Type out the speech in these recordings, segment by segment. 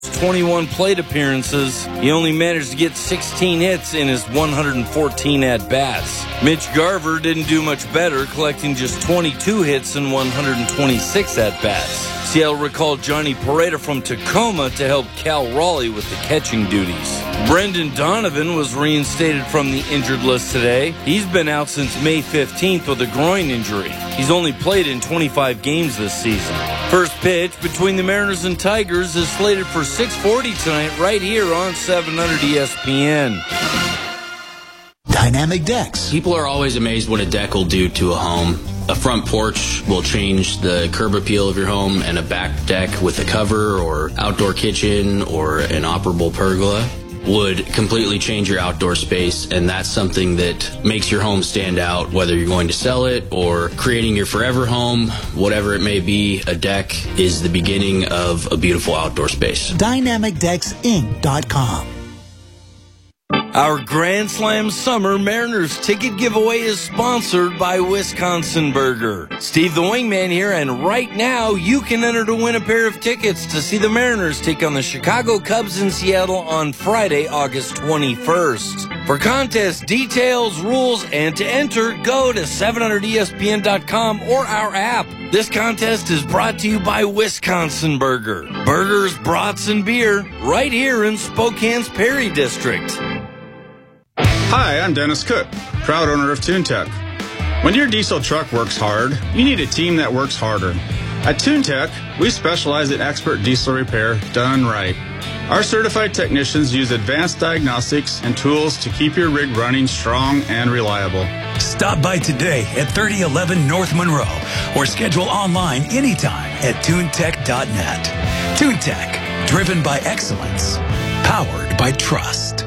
21 plate appearances, he only managed to get 16 hits in his 114 at-bats. Mitch Garver didn't do much better, collecting just 22 hits in 126 at-bats. Seattle recalled Johnny Pereda from Tacoma to help Cal Raleigh with the catching duties. Brendan Donovan was reinstated from the injured list today. He's been out since May 15th with a groin injury. He's only played in 25 games this season. First pitch between the Mariners and Tigers is slated for 6:40 tonight right here on 700 ESPN. Dynamic Decks. People are always amazed what a deck will do to a home. A front porch will change the curb appeal of your home, and a back deck with a cover or outdoor kitchen or an operable pergola would completely change your outdoor space, and that's something that makes your home stand out, whether you're going to sell it or creating your forever home, whatever it may be. A deck is the beginning of a beautiful outdoor space. DynamicDecksInc.com. Our Grand Slam Summer Mariners ticket giveaway is sponsored by Wisconsin Burger. Steve the Wingman here, and right now you can enter to win a pair of tickets to see the Mariners take on the Chicago Cubs in Seattle on Friday, August 21st. For contest details, rules, and to enter, go to 700ESPN.com or our app. This contest is brought to you by Wisconsin Burger. Burgers, brats, and beer right here in Spokane's Perry District. Hi, I'm Dennis Cook, proud owner of TuneTech. When your diesel truck works hard, you need a team that works harder. At TuneTech, we specialize in expert diesel repair done right. Our certified technicians use advanced diagnostics and tools to keep your rig running strong and reliable. Stop by today at 3011 North Monroe or schedule online anytime at tunetech.net. TuneTech, driven by excellence, powered by trust.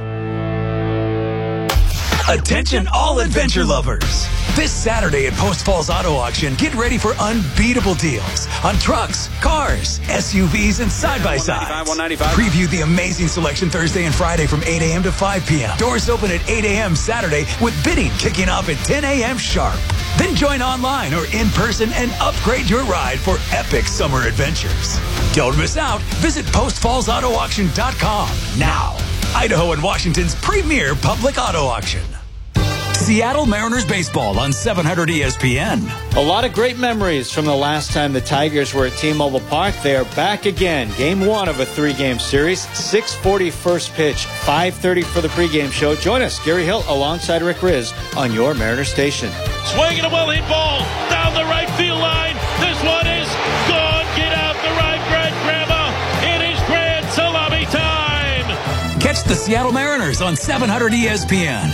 Attention all adventure lovers. This Saturday at Post Falls Auto Auction, get ready for unbeatable deals on trucks, cars, SUVs, and side-by-sides. Preview the amazing selection Thursday and Friday from 8 a.m. to 5 p.m. Doors open at 8 a.m. Saturday with bidding kicking off at 10 a.m. sharp. Then join online or in person and upgrade your ride for epic summer adventures. Don't miss out. Visit postfallsautoauction.com now. Idaho and Washington's premier public auto auction. Seattle Mariners baseball on 700 ESPN. A lot of great memories from the last time the Tigers were at T-Mobile Park. They are back again. Game 1 of a 3-game series. 6:40 first pitch, 5:30 for the pregame show. Join us, Gary Hill, alongside Rick Riz on your Mariners station. Swing and a well-hit ball down the right field line. This one is gone. Get out the right, Grandma. It is grand salami time. Catch the Seattle Mariners on 700 ESPN.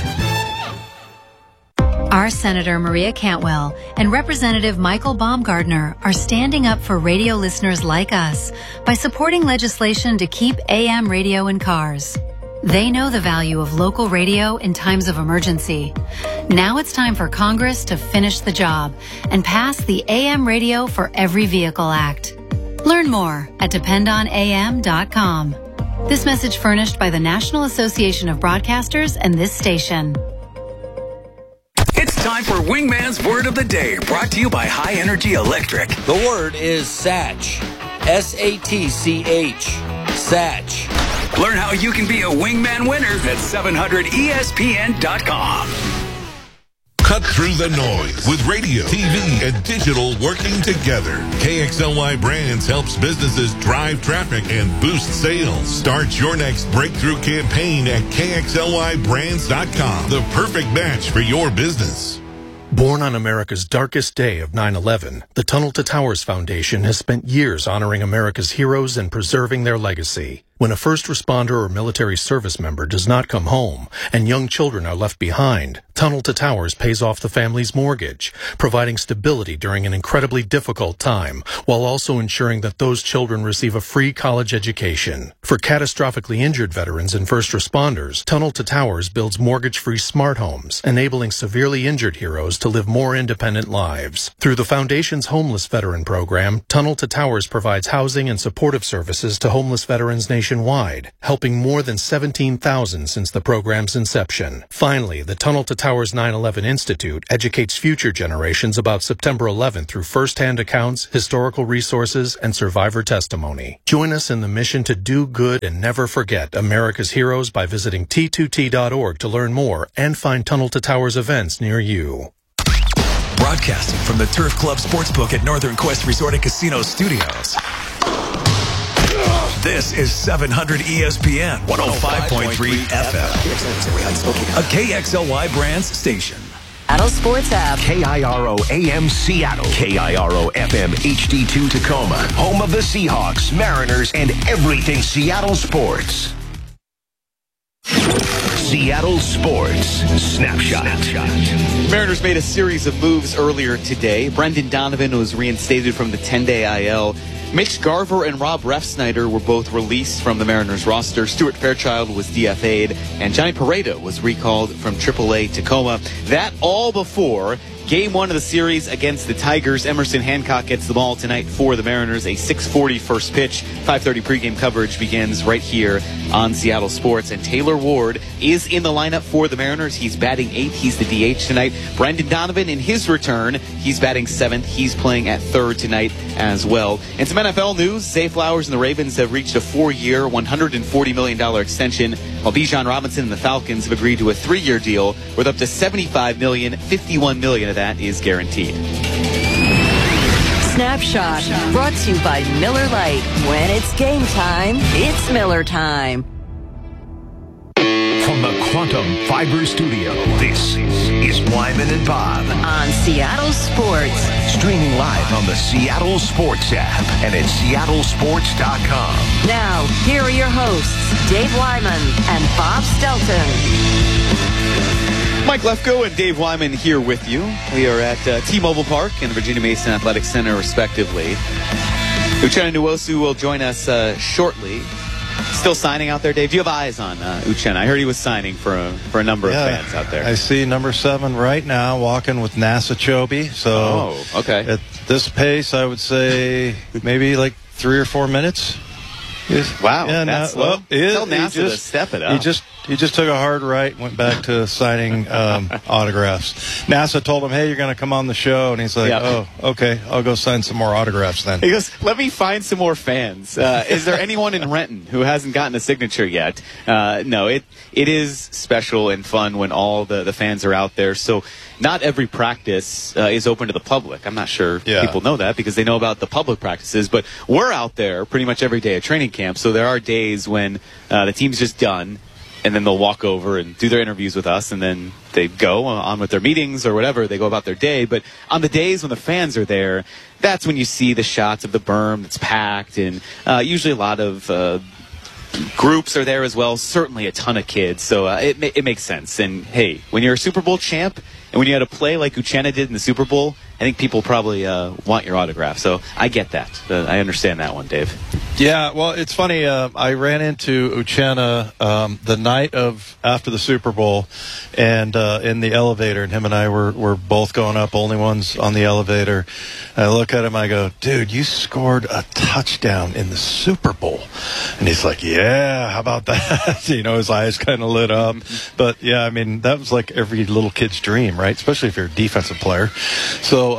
Our Senator Maria Cantwell and Representative Michael Baumgardner are standing up for radio listeners like us by supporting legislation to keep AM radio in cars. They know the value of local radio in times of emergency. Now it's time for Congress to finish the job and pass the AM Radio for Every Vehicle Act. Learn more at dependonam.com. This message furnished by the National Association of Broadcasters and this station. It's time for Wingman's Word of the Day, brought to you by High Energy Electric. The word is Satch. S-A-T-C-H. Satch. Learn how you can be a Wingman winner at 700ESPN.com. Cut through the noise with radio, TV, and digital working together. KXLY Brands helps businesses drive traffic and boost sales. Start your next breakthrough campaign at KXLYBrands.com. The perfect match for your business. Born on America's darkest day of 9/11, the Tunnel to Towers Foundation has spent years honoring America's heroes and preserving their legacy. When a first responder or military service member does not come home and young children are left behind, Tunnel to Towers pays off the family's mortgage, providing stability during an incredibly difficult time, while also ensuring that those children receive a free college education. For catastrophically injured veterans and first responders, Tunnel to Towers builds mortgage-free smart homes, enabling severely injured heroes to live more independent lives. Through the Foundation's Homeless Veteran Program, Tunnel to Towers provides housing and supportive services to homeless veterans nationwide. nationwide, helping more than 17,000 since the program's inception. Finally, the Tunnel to Towers 9/11 Institute educates future generations about September 11th through first-hand accounts, historical resources, and survivor testimony. Join us in the mission to do good and never forget America's heroes by visiting T2T.org to learn more and find Tunnel to Towers events near you. Broadcasting from the Turf Club Sportsbook at Northern Quest Resort and Casino Studios. This is 700 ESPN 105.3 FM. A KXLY Brands station. Seattle Sports app. KIRO AM Seattle. KIRO FM HD2 Tacoma. Home of the Seahawks, Mariners, and everything Seattle sports. Seattle Sports Snapshot. Mariners made a series of moves earlier today. Brendan Donovan was reinstated from the 10-day IL. Mitch Garver and Rob Refsnyder were both released from the Mariners roster. Stuart Fairchild was DFA'd, and Johnny Pareda was recalled from AAA Tacoma. That all before Game 1 of the series against the Tigers. Emerson Hancock gets the ball tonight for the Mariners. A 6:40 first pitch. 5:30 pregame coverage begins right here on Seattle Sports. And Taylor Ward is in the lineup for the Mariners. He's batting 8th. He's the DH tonight. Brendan Donovan in his return. He's batting 7th. He's playing at 3rd tonight as well. And some NFL news. Zay Flowers and the Ravens have reached a 4-year, $140 million extension, while Bijan Robinson and the Falcons have agreed to a 3-year deal worth up to $75 million. $51 million of that is guaranteed. Snapshot brought to you by Miller Lite. When it's game time, it's Miller time. From the Quantum Fiber Studio, this is Wyman and Bob on Seattle Sports. Streaming live on the Seattle Sports app and at seattlesports.com. Now, here are your hosts, Dave Wyman and Bob Stelton. Mike Lefko and Dave Wyman here with you. We are at T-Mobile Park and the Virginia Mason Athletic Center, respectively. Uchenna Nwosu will join us shortly. Still signing out there, Dave? Do you have eyes on Uchenna? I heard he was signing for a number of fans out there. I see number 7 right now walking with Nasa Chobe. So okay. At this pace, I would say maybe like 3 or 4 minutes. Wow, that's slow. Tell NASA to step it up. He just took a hard right, went back to signing autographs. NASA told him, hey, you're going to come on the show. And he's like, oh, okay, I'll go sign some more autographs then. He goes, let me find some more fans. Is there anyone in Renton who hasn't gotten a signature yet? No, it is special and fun when all the fans are out there. So not every practice is open to the public. I'm not sure people know that because they know about the public practices. But we're out there pretty much every day at training camp. So there are days when the team's just done, and then they'll walk over and do their interviews with us, and then they go on with their meetings or whatever. They go about their day. But on the days when the fans are there, that's when you see the shots of the berm that's packed, and usually a lot of groups are there as well. Certainly a ton of kids. So it makes sense. And, hey, when you're a Super Bowl champ and when you had a play like Uchenna did in the Super Bowl, I think people probably want your autograph. So I get that. I understand that one, Dave. Yeah, well, it's funny. I ran into Uchenna the night after the Super Bowl, and in the elevator, and him and I were both going up, only ones on the elevator. And I look at him, I go, dude, you scored a touchdown in the Super Bowl. And he's like, yeah, how about that? His eyes kind of lit up. But, yeah, I mean, that was like every little kid's dream, right? Especially if you're a defensive player. So,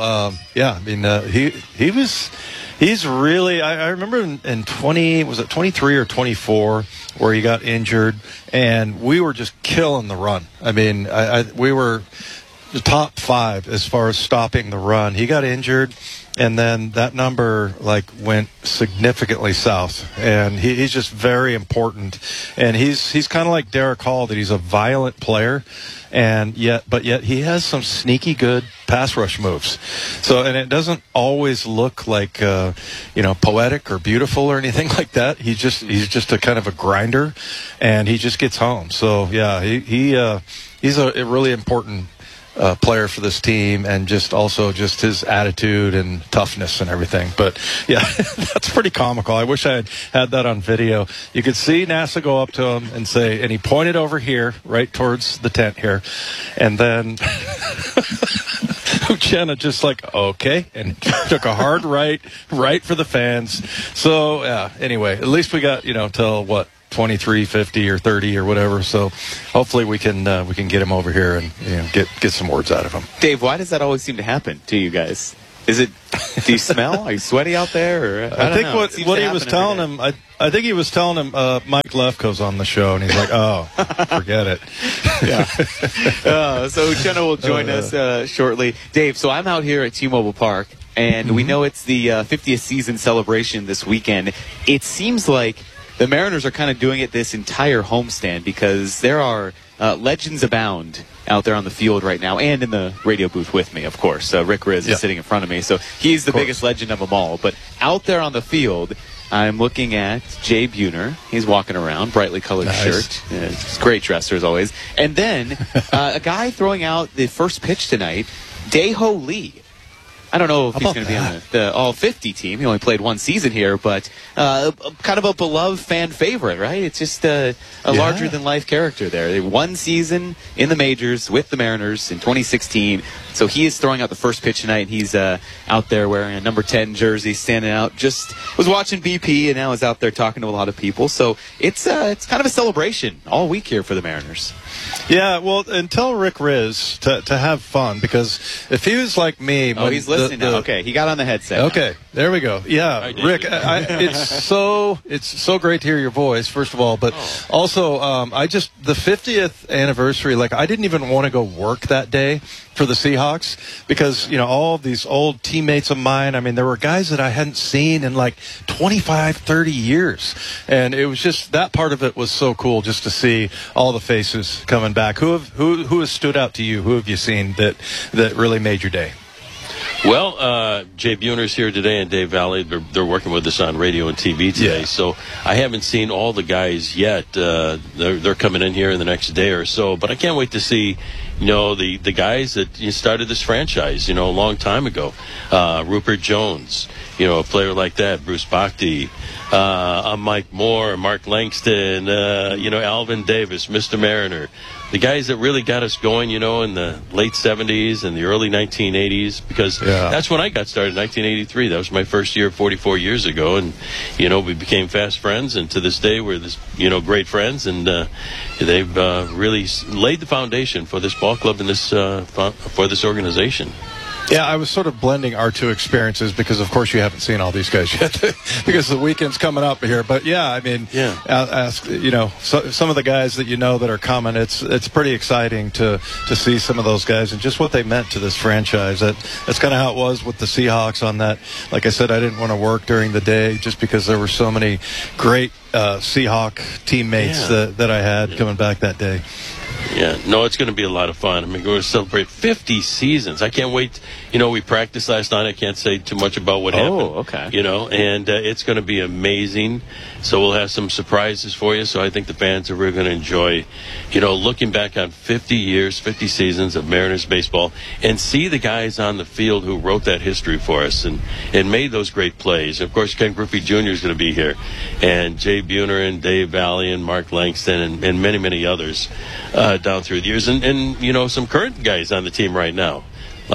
he's really, I remember in 23 or 24 where he got injured, and we were just killing the run. I mean, we were the top 5 as far as stopping the run. He got injured, and then that number went significantly south, and he's just very important. And he's kind of like Derek Hall, that he's a violent player, but yet he has some sneaky good pass rush moves. So, and it doesn't always look like poetic or beautiful or anything like that. He's just a kind of a grinder, and he just gets home. So yeah, he's a really important player for this team, and just his attitude and toughness and everything. But yeah, that's pretty comical. I wish I had that on video. You could see NASA go up to him and say, and he pointed over here, right towards the tent here, and then Uchenna just like, okay, and took a hard right for the fans. So, anyway, at least we got, till what, 23:50 or 30 or whatever. So hopefully we can get him over here and get some words out of him. Dave, why does that always seem to happen to you guys? Is it? Do you smell? Are you sweaty out there? Or, I think what he was telling him. I think he was telling him Mike Lefkoe's on the show, and he's like, "Oh, forget it." Yeah. So Uchenna will join us shortly. Dave, so I'm out here at T-Mobile Park, and we know it's the 50th season celebration this weekend. It seems like the Mariners are kind of doing it this entire homestand because there are legends abound out there on the field right now and in the radio booth with me, of course. Rick Riz is sitting in front of me, so he's the biggest legend of them all. But out there on the field, I'm looking at Jay Buhner. He's walking around, brightly colored shirt. He's a great dresser, as always. And then a guy throwing out the first pitch tonight, Dae-Ho Lee. I don't know if he's going to be on the All-50 team. He only played one season here, but kind of a beloved fan favorite, right? It's just a larger-than-life character there. One season in the majors with the Mariners in 2016. So he is throwing out the first pitch tonight. He's out there wearing a number 10 jersey, standing out. Just was watching BP, and now is out there talking to a lot of people. So it's kind of a celebration all week here for the Mariners. Yeah, well, and tell Rick Riz to have fun, because if he was like me... Oh, he's listening now. Okay, he got on the headset. Okay, there we go. Yeah, Rick, it's so great to hear your voice, first of all, but also, the 50th anniversary, I didn't even want to go work that day for the Seahawks, because, all of these old teammates of mine, there were guys that I hadn't seen in 25, 30 years. And it was just, that part of it was so cool just to see all the faces coming back. Who has stood out to you? Who have you seen that really made your day? Well, Jay Buhner's here today, and Dave Valley. They're working with us on radio and TV today. So I haven't seen all the guys yet. They're coming in here in the next day or so. But I can't wait to see, the guys that started this franchise, a long time ago. Rupert Jones, a player like that. Bruce Bhakti, Mike Moore, Mark Langston, Alvin Davis, Mr. Mariner. The guys that really got us going, in the late 70s and the early 1980s, because that's when I got started, 1983. That was my first year 44 years ago, and, we became fast friends, and to this day we're great friends, and they've really laid the foundation for this ball club and this for this organization. Yeah, I was sort of blending our two experiences because, of course, you haven't seen all these guys yet because the weekend's coming up here. But, ask, some of the guys that that are coming, it's pretty exciting to see some of those guys and just what they meant to this franchise. That's kind of how it was with the Seahawks on that. Like I said, I didn't want to work during the day just because there were so many great Seahawk teammates that I had coming back that day. Yeah, no, it's going to be a lot of fun. We're going to celebrate 50 seasons. I can't wait. We practiced last night. I can't say too much about what happened. Oh, okay. And it's going to be amazing. So we'll have some surprises for you. So I think the fans are really going to enjoy, looking back on 50 years, 50 seasons of Mariners baseball, and see the guys on the field who wrote that history for us and made those great plays. Of course, Ken Griffey Jr. is going to be here, and Jay Buhner and Dave Valley and Mark Langston and many, many others down through the years, and some current guys on the team right now,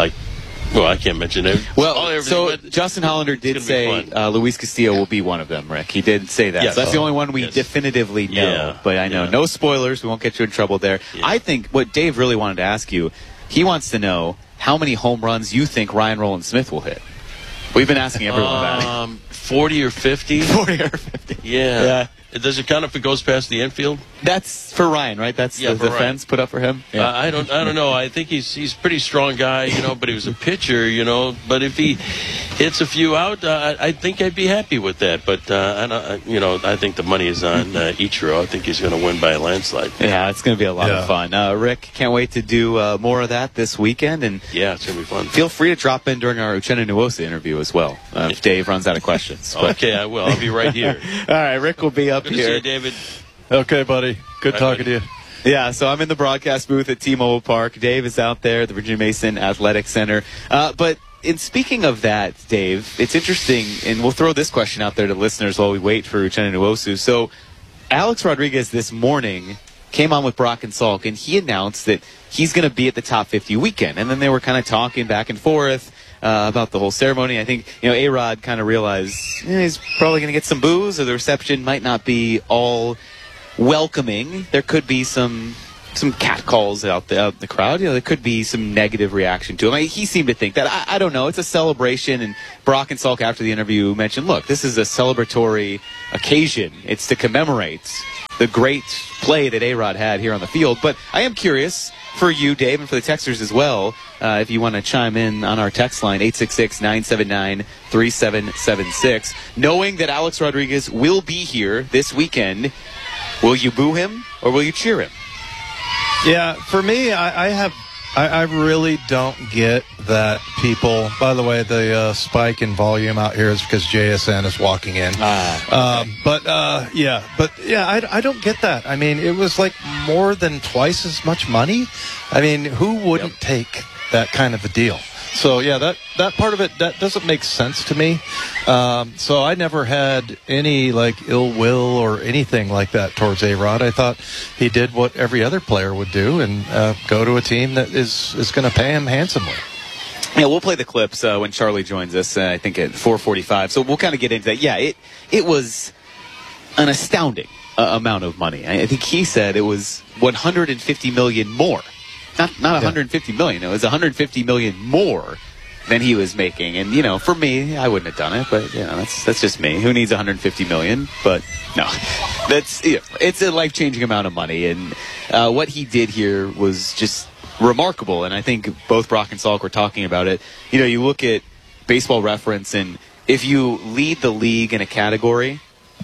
I can't mention it. Well, so Justin Hollander did say Luis Castillo will be one of them, Rick. He did say that. Yes. So that's the only one we definitively know. Yeah. But I know no spoilers. We won't get you in trouble there. Yeah. I think what Dave really wanted to ask you, he wants to know how many home runs you think Ryan Roland Smith will hit. We've been asking everyone about it. 40 or 50? 40 or 50. Yeah. Does it count if it goes past the infield? That's for Ryan, right? That's the fence put up for him. Yeah. I don't know. I think he's a pretty strong guy, but he was a pitcher, But if he hits a few out, I think I'd be happy with that. But I think the money is on Ichiro. I think he's going to win by a landslide. Yeah, it's going to be a lot of fun. Rick, can't wait to do more of that this weekend. And yeah, it's going to be fun. Feel free to drop in during our Uchenna Nwosu interview as well if Dave runs out of questions. Okay, I will. I'll be right here. All right, Rick will be up Good here. to see you, David. Okay, buddy. Good talking to you. Yeah, so I'm in the broadcast booth at T-Mobile Park. Dave is out there at the Virginia Mason Athletic Center. But in speaking of that, Dave, it's interesting, and we'll throw this question out there to listeners while we wait for Uchenna Nwosu. So Alex Rodriguez this morning came on with Brock and Salk, and he announced that he's going to be at the Top 50 weekend. And then they were kind of talking back and forth about the whole ceremony. I think, A-Rod kind of realized he's probably going to get some boos, or the reception might not be all welcoming. There could be some catcalls out the crowd. There could be some negative reaction to him. He seemed to think that. I don't know. It's a celebration, and Brock and Salk after the interview mentioned, look, this is a celebratory occasion. It's to commemorate the great play that A-Rod had here on the field. But I am curious for you, Dave, and for the texters as well, if you want to chime in on our text line, 866-979-3776. Knowing that Alex Rodriguez will be here this weekend, will you boo him or will you cheer him? Yeah, for me, I really don't get that people. By the way, the spike in volume out here is because JSN is walking in. I don't get that. I mean, it was like more than twice as much money. I mean, who wouldn't take that kind of a deal? So, yeah, that part of it, that doesn't make sense to me. So I never had any, ill will or anything like that towards A-Rod. I thought he did what every other player would do and go to a team that is going to pay him handsomely. Yeah, we'll play the clips when Charlie joins us, I think at 4:45. So we'll kind of get into that. Yeah, it was an astounding amount of money. I think he said it was $150 million more. Not $150 million. It was $150 million more than he was making. And, for me, I wouldn't have done it. But, that's just me. Who needs $150 million? But, no. It's a life-changing amount of money. And what he did here was just remarkable. And I think both Brock and Salk were talking about it. You look at Baseball Reference, and if you lead the league in a category,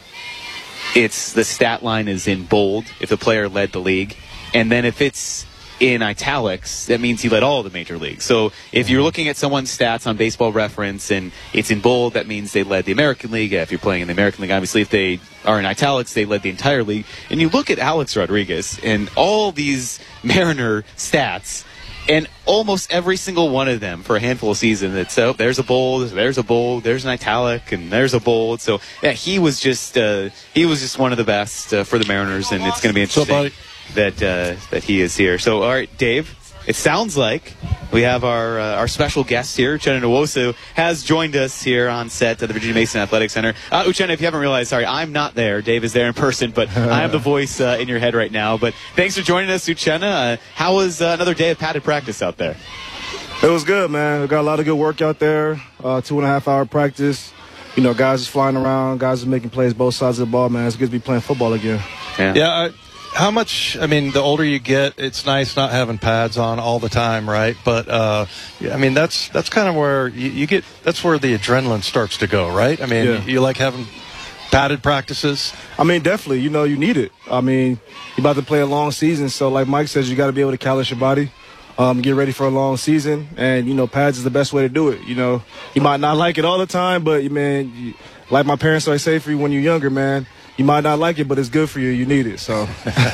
the stat line is in bold if the player led the league. And then if it's in italics, that means he led all the major leagues. So if you're looking at someone's stats on Baseball Reference and it's in bold, that means they led the American League. If you're playing in the American League, obviously, if they are in italics, they led the entire league. And you look at Alex Rodriguez and all these Mariner stats, and almost every single one of them for a handful of seasons, it's there's a bold, there's an italic, and there's a bold. So yeah, he was just one of the best for the Mariners, and it's going to be interesting that he is here. So, all right, Dave, it sounds like we have our special guest here. Uchenna Nwosu has joined us here on set at the Virginia Mason Athletic Center. Uchenna, if you haven't realized, sorry, I'm not there. Dave is there in person, but I am the voice in your head right now. But thanks for joining us, Uchenna. How was another day of padded practice out there? It was good, man. We got a lot of good work out there. 2.5-hour practice. Guys is flying around. Guys are making plays both sides of the ball, man. It's good to be playing football again. Yeah. How much, the older you get, it's nice not having pads on all the time, right? But, that's kind of where you get, that's where the adrenaline starts to go, right? You like having padded practices? Definitely. You need it. You're about to play a long season, so like Mike says, you got to be able to callous your body, get ready for a long season, and, pads is the best way to do it. You might not like it all the time, but, like my parents always say, for you when you're younger, man, you might not like it, but it's good for you. You need it. So,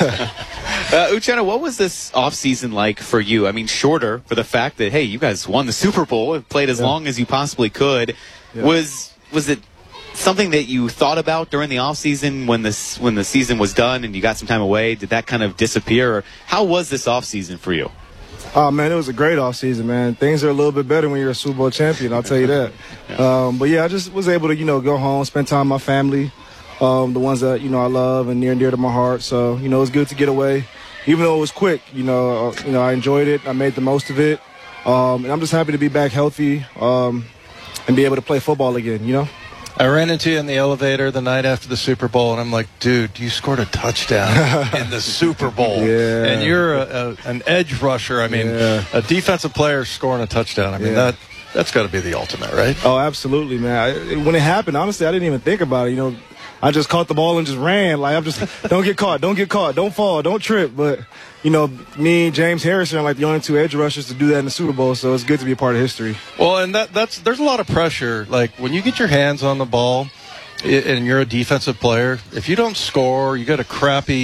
Uchenna, what was this offseason like for you? Shorter for the fact that, hey, you guys won the Super Bowl and played as long as you possibly could. Yeah. Was it something that you thought about during the offseason when the season was done and you got some time away? Did that kind of disappear? Or how was this offseason for you? Oh, man, it was a great offseason, man. Things are a little bit better when you're a Super Bowl champion, I'll tell you that. I just was able to, go home, spend time with my family. The ones that, I love and near and dear to my heart. So, it was good to get away. Even though it was quick, I enjoyed it. I made the most of it. And I'm just happy to be back healthy and be able to play football again, I ran into you in the elevator the night after the Super Bowl, and I'm like, dude, you scored a touchdown in the Super Bowl. Yeah. And you're an edge rusher. A defensive player scoring a touchdown. That's got to be the ultimate, right? Oh, absolutely, man. When it happened, honestly, I didn't even think about it, I just caught the ball and just ran. Don't get caught, don't fall, don't trip. But, me and James Harrison are the only two edge rushers to do that in the Super Bowl, so it's good to be a part of history. Well, and there's a lot of pressure. When you get your hands on the ball and you're a defensive player, if you don't score, you got a crappy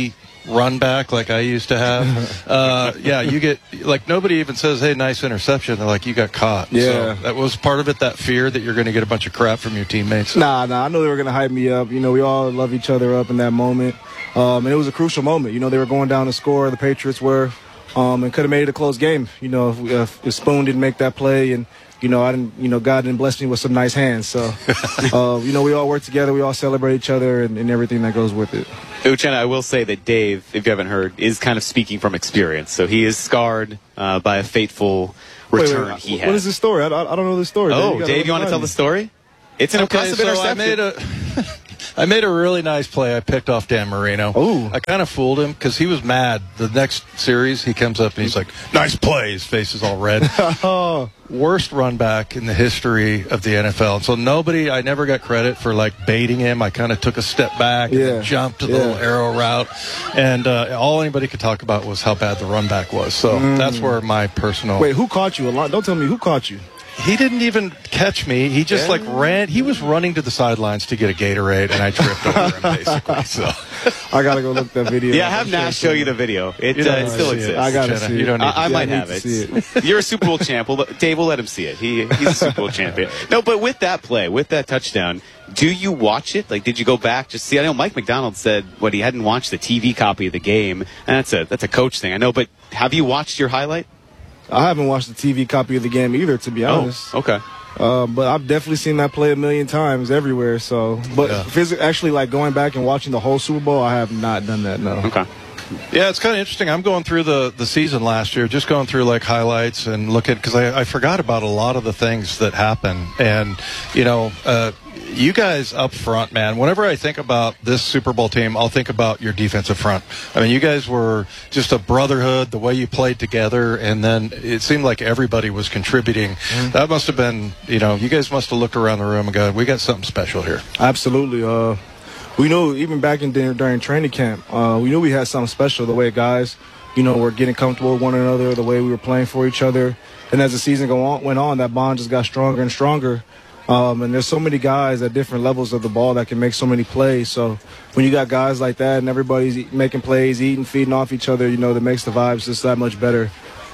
run back like I used to have, you get, like, nobody even says, hey, nice interception. They're like, you got caught. Yeah. So that was part of it, that fear that you're going to get a bunch of crap from your teammates. Nah, I know they were going to hype me up. You know, we all love each other up in that moment. And it was a crucial moment. You know, they were going down to score, the Patriots were, and could have made it a close game. You know, if Spoon didn't make that play and, you know, God didn't bless me with some nice hands. So, you know, we all work together. We all celebrate each other and everything that goes with it. Uchenna, I will say that Dave, if you haven't heard, is kind of speaking from experience. So he is scarred by a fateful return he had. What is the story? I don't know the story. Oh, Dave, you want to tell the story? It's an impressive interception. I made a really nice play. I picked off Dan Marino. Oh. I kind of fooled him because he was mad. The next series, he comes up and he's like, nice play. His face is all red. Worst run back in the history of the NFL. So I never got credit for, like, baiting him. I kind of took a step back and jumped to the little arrow route. And all anybody could talk about was how bad the run back was. So that's where my personal... Wait, who caught you? Don't tell me who caught you. He didn't even catch me. He just ran. He was running to the sidelines to get a Gatorade, and I tripped over him basically. So I gotta go look that video. Yeah, have Nash show you the video. It still exists. I gotta see it. You don't need I might have it. You're a Super Bowl champ. Well, Dave will let him see it. He's a Super Bowl champion. No, but with that play, with that touchdown, do you watch it? Like, did you go back just see? I know Mike McDonald said he hadn't watched the TV copy of the game, and that's a coach thing. I know, but have you watched your highlight? I haven't watched the TV copy of the game either, to be honest. Oh, okay. But I've definitely seen that play a million times everywhere. So, but actually, like going back and watching the whole Super Bowl, I have not done that. No. Okay. Yeah, it's kind of interesting. I'm going through the season last year, just going through like highlights and looking because I forgot about a lot of the things that happened. And you guys up front, man. Whenever I think about this Super Bowl team, I'll think about your defensive front. I mean, you guys were just a brotherhood. The way you played together, and then it seemed like everybody was contributing. Mm-hmm. That must have been, you guys must have looked around the room and go, "We got something special here." Absolutely. We knew even back during training camp, we knew we had something special. The way guys, were getting comfortable with one another, the way we were playing for each other. And as the season went on, that bond just got stronger and stronger. And there's so many guys at different levels of the ball that can make so many plays. So when you got guys like that and everybody's making plays, eating, feeding off each other, that makes the vibes just that much better.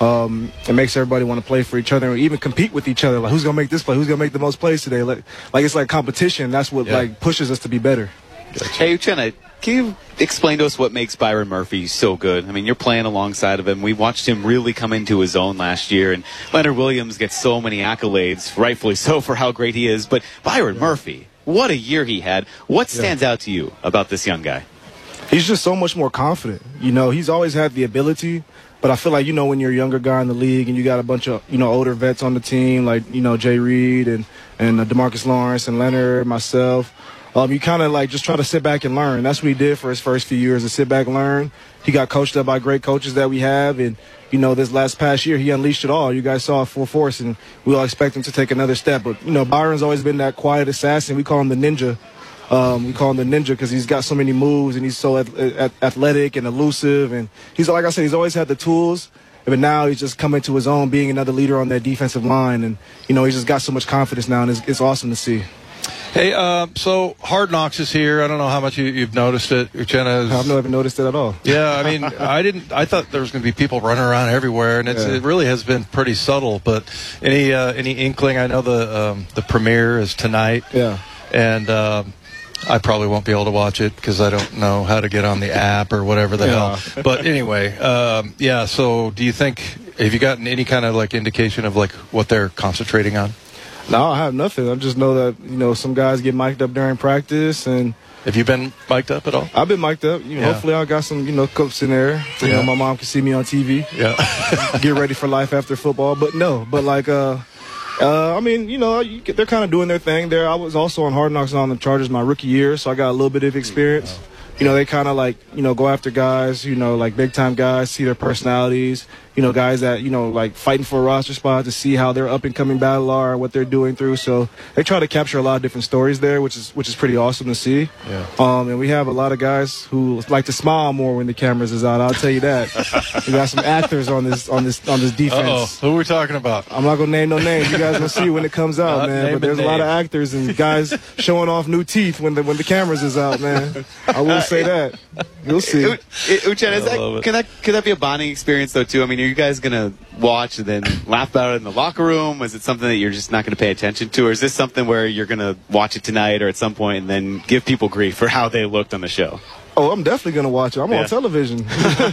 It makes everybody want to play for each other and even compete with each other. Like, who's going to make this play? Who's going to make the most plays today? Like it's like competition. That's what pushes us to be better. Hey, Uchenna, can you explain to us what makes Byron Murphy so good? I mean, you're playing alongside of him. We watched him really come into his own last year, and Leonard Williams gets so many accolades, rightfully so, for how great he is. But Byron Murphy, what a year he had. What stands out to you about this young guy? He's just so much more confident. He's always had the ability, but I feel like, when you're a younger guy in the league and you got a bunch of, older vets on the team, like, Jay Reed and DeMarcus Lawrence and Leonard, myself, you kind of just try to sit back and learn. That's what he did for his first few years, to sit back and learn. He got coached up by great coaches that we have. And, this past year, he unleashed it all. You guys saw it full force, and we all expect him to take another step. But, Byron's always been that quiet assassin. We call him the ninja. We call him the ninja because he's got so many moves, and he's so athletic and elusive. And he's, like I said, he's always had the tools. But now he's just coming to his own, being another leader on that defensive line. And, he's just got so much confidence now, and it's awesome to see. Hey, so Hard Knocks is here. I don't know how much you've noticed it. Uchenna, I've never noticed it at all. Yeah, I mean, I thought there was going to be people running around everywhere, and it really has been pretty subtle. But any inkling? I know the premiere is tonight. Yeah, and I probably won't be able to watch it because I don't know how to get on the app or whatever the hell. But anyway, So do you think, have you gotten any kind of indication of what they're concentrating on? No, I have nothing. I just know that, some guys get mic'd up during practice. And have you been mic'd up at all? I've been mic'd up. Hopefully I got some, clips in there. So, my mom can see me on TV. Yeah. Get ready for life after football. But no, I mean, they're kind of doing their thing there. I was also on Hard Knocks on the Chargers my rookie year, so I got a little bit of experience. They kind of go after guys, big time guys, see their personalities, guys that, fighting for a roster spot to see how their up and coming battle are, what they're doing through. So they try to capture a lot of different stories there, which is pretty awesome to see. Yeah. And we have a lot of guys who like to smile more when the cameras is out. I'll tell you that. We got some actors on this defense. Uh-oh. Who are we talking about? I'm not gonna name no names. You guys will see when it comes out, man. But there's a lot of actors and guys showing off new teeth when the cameras is out, man. I will say say that. You'll see. Uchenna, could that be a bonding experience though too? I mean, are you guys gonna watch and then laugh about it in the locker room? Is it something that you're just not going to pay attention to, or is this something where you're gonna watch it tonight or at some point and then give people grief for how they looked on the show? Oh, I'm definitely going to watch it. I'm on television.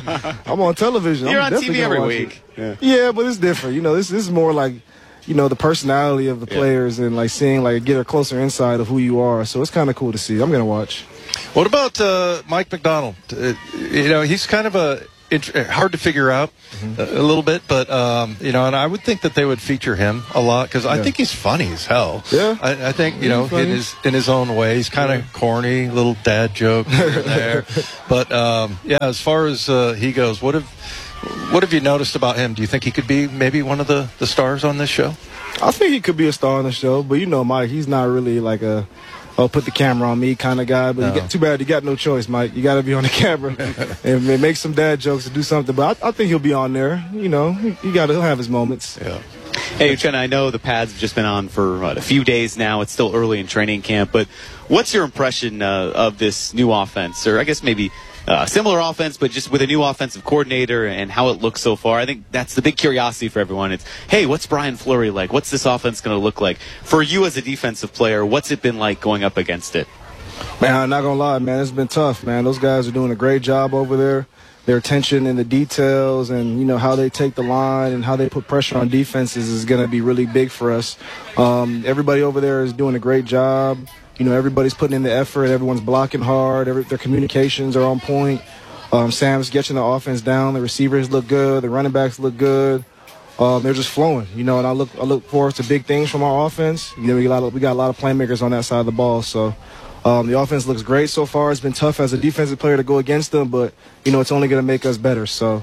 I'm on television. You're on TV every week. Yeah, but it's different. You know, this is more like, you know, the personality of the players and like seeing, like, get a closer insight of who you are. So it's kind of cool to see. I'm going to watch. What about Mike Macdonald? You know, he's kind of hard to figure out a little bit, but you know, and I would think that they would feature him a lot because I think he's funny as hell. Yeah, I think you know in his own way, he's kind of corny, little dad joke here and there. But yeah, as far as he goes, what have you noticed about him? Do you think he could be maybe one of the stars on this show? I think he could be a star on the show, but you know, Mike, he's not really like a put the camera on me kind of guy. But too bad you got no choice, Mike. You got to be on the camera and make some dad jokes and do something. But I think he'll be on there. You know, he'll have his moments. Yeah. Hey, Uchenna, I know the pads have just been on for a few days now. It's still early in training camp, but what's your impression of this new offense, or I guess maybe similar offense, but just with a new offensive coordinator and how it looks so far? I think that's the big curiosity for everyone. It's, hey, what's Brian Fleury like? What's this offense going to look like? For you as a defensive player, what's it been like going up against it? Man, I'm not going to lie, man. It's been tough, man. Those guys are doing a great job over there. Their attention in the details and, you know, how they take the line and how they put pressure on defenses is going to be really big for us. Everybody over there is doing a great job. You know, everybody's putting in the effort. Everyone's blocking hard. Their communications are on point. Sam's getting the offense down. The receivers look good. The running backs look good. They're just flowing, you know. And I look forward to big things from our offense. You know, we got a lot of playmakers on that side of the ball. So the offense looks great so far. It's been tough as a defensive player to go against them, but you know, it's only going to make us better. So